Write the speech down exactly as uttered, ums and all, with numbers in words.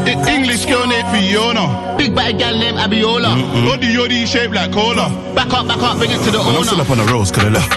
I- English girl named Fiona. Big bad gal named Abiola. Body yoddy shaped like cola. Back up, back up, bring it to the I'm owner. still up on the roads, cause I left